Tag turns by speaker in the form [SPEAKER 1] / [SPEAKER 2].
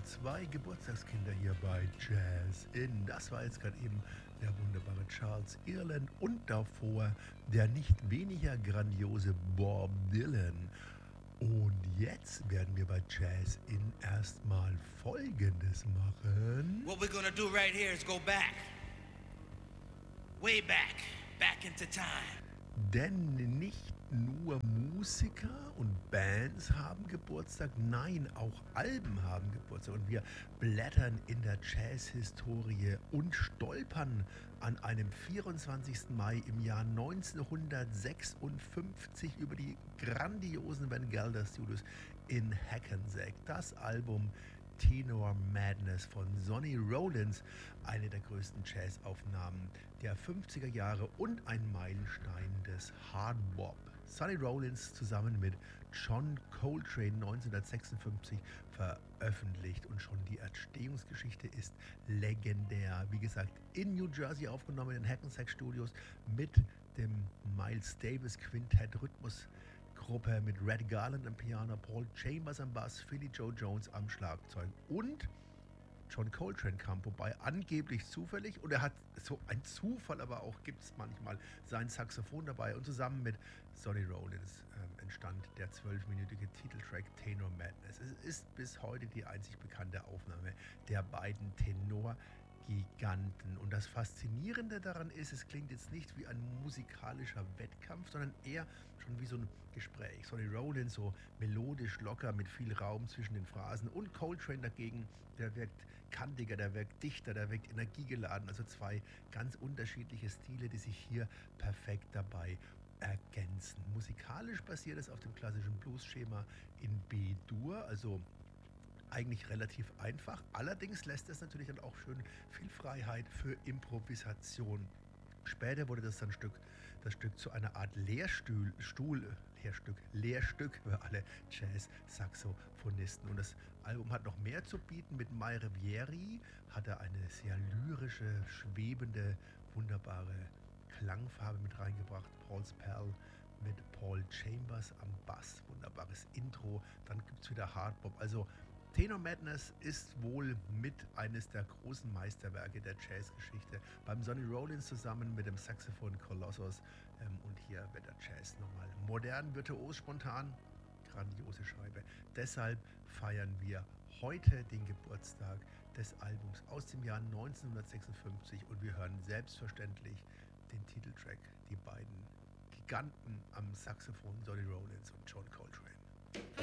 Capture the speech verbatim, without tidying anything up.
[SPEAKER 1] zwei Geburtstagskinder hier bei Jazz in. Das war jetzt gerade eben der wunderbare Charles Ireland und davor der nicht weniger grandiose Bob Dylan. Und jetzt werden wir bei Jazz in erstmal Folgendes machen.
[SPEAKER 2] What we're gonna do right here is go back. Way back. Back into time.
[SPEAKER 1] Denn nicht nur Musiker und Bands haben Geburtstag, nein, auch Alben haben Geburtstag. Und wir blättern in der Jazz-Historie und stolpern an einem vierundzwanzigsten Mai im Jahr neunzehnhundertsechsundfünfzig über die grandiosen Van Gelder Studios in Hackensack. Das Album Tenor Madness von Sonny Rollins, eine der größten Jazzaufnahmen der fünfziger Jahre und ein Meilenstein des Hard Bop. Sonny Rollins zusammen mit John Coltrane neunzehnhundertsechsundfünfzig veröffentlicht und schon die Entstehungsgeschichte ist legendär. Wie gesagt, in New Jersey aufgenommen, in Hackensack Studios mit dem Miles Davis Quintett Rhythmus Gruppe mit Red Garland am Piano, Paul Chambers am Bass, Philly Joe Jones am Schlagzeug und John Coltrane kam vorbei, angeblich zufällig, und er hat so ein Zufall, aber auch gibt es manchmal sein Saxophon dabei, und zusammen mit Sonny Rollins äh, entstand der zwölfminütige Titeltrack Tenor Madness. Es ist bis heute die einzig bekannte Aufnahme der beiden Tenor Giganten. Und das Faszinierende daran ist, es klingt jetzt nicht wie ein musikalischer Wettkampf, sondern eher schon wie so ein Gespräch. Sonny Rollins so melodisch, locker, mit viel Raum zwischen den Phrasen, und Coltrane dagegen, der wirkt kantiger, der wirkt dichter, der wirkt energiegeladen. Also zwei ganz unterschiedliche Stile, die sich hier perfekt dabei ergänzen. Musikalisch basiert es auf dem klassischen Blues-Schema in B-Dur, also eigentlich relativ einfach. Allerdings lässt es natürlich dann auch schön viel Freiheit für Improvisation. Später wurde das dann Stück, das Stück zu einer Art Lehrstuhl, Stuhl, Lehrstück, Lehrstück für alle Jazz-Saxophonisten. Und das Album hat noch mehr zu bieten. Mit Mai Rivieri hat er eine sehr lyrische, schwebende, wunderbare Klangfarbe mit reingebracht. Paul Spell mit Paul Chambers am Bass, wunderbares Intro. Dann gibt es wieder Hardbop. Also Tenor Madness ist wohl mit eines der großen Meisterwerke der Jazzgeschichte. Beim Sonny Rollins zusammen mit dem Saxophon Colossus. Ähm, und hier wird der Jazz nochmal modern, virtuos, spontan. Grandiose Scheibe. Deshalb feiern wir heute den Geburtstag des Albums aus dem Jahr neunzehnhundertsechsundfünfzig, und wir hören selbstverständlich den Titeltrack, die beiden Giganten am Saxophon, Sonny Rollins und John Coltrane.